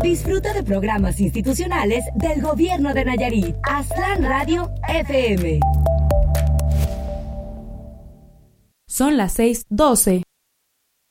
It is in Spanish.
Disfruta de programas institucionales del Gobierno de Nayarit. Aztlán Radio FM. Son las 6:12.